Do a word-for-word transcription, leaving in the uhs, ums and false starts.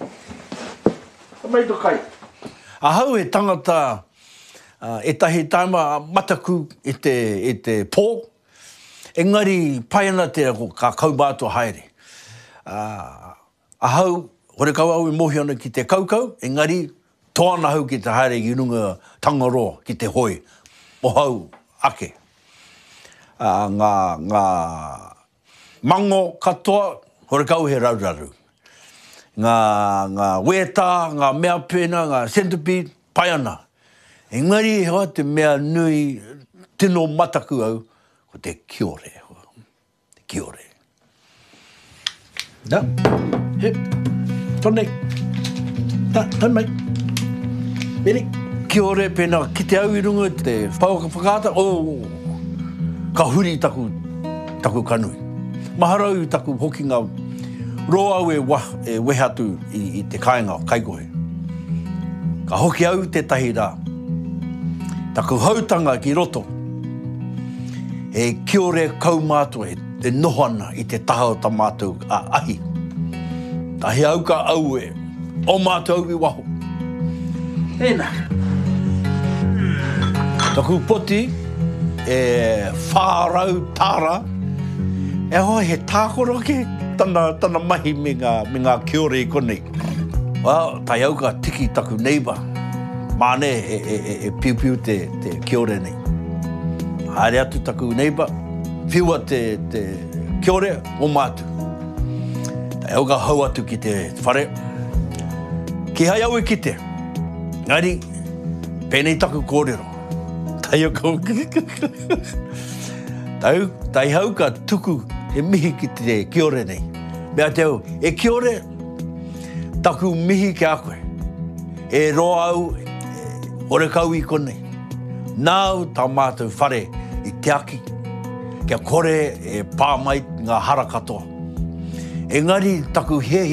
Mai to kai. Ahau e tangata uh, e tahi taima mataku e te, e te pō. Engari paiana te ako ka kaubātua haere. Uh, ahau, hore kau au e mohi ana ki te kaukau, engari toana hau ki te haere i runga tangaroa ki te hoi. O hau ake. Uh, ngā, ngā mango katoa, hore kau he rauraru. Ngā, ngā weta, ngā mea pēna, ngā centipede, paiana. Engari he hoa te mea nui tino mataku au, ko te kiore. Te kiore. Da, he, tonei. Da, tau mai. Bene. Kiore pēna ki te au i runga te whauaka whakaata, o, ka huri taku, taku kanui. Maharau taku hoki ngā roa au e, wa, e wehatu i, i te kāinga o kaikohe. Ka hoki au te tahi rā. Taku hautanga ki roto. E kiore kaumātua e te nohana i te taha o ta mātou a ahi. Tahi au ka au e o mātou i waho. Ena. Taku poti e whārau tāra. E hoa he tākoro ke tana, tana mahi me ngā, me ngā kiore i konei. Well, tai au ka tiki taku neighbour. Māne e, e, e, e piu piu te, te kiore nei. Haere atu taku neighbour. Whiua te, te kiore o mātu. Tai au ka hau atu ki te whare. Ki hai au e kite. Ngari, pēnei taku kōrero. Tai au ka... tai, tai hau ka tuku e mihi ki te kiore nei. Mea te au, e kiore taku mihi ke a koe. E roa au, e, ore kau i konei. Nau tā mātou whare i te aki. Kia kore e pā mai ngā hara katoa. Engari taku he